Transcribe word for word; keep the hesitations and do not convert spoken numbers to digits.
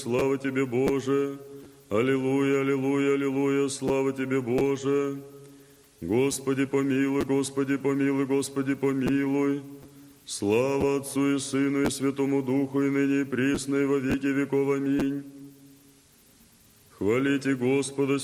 слава Тебе, Боже. Аллилуйя, аллилуйя, аллилуйя, слава Тебе, Боже. Господи, помилуй, Господи, помилуй, Господи, помилуй. Слава Отцу и Сыну и Святому Духу, и ныне и присно, и во веки веков. Аминь. Хвалите Господа.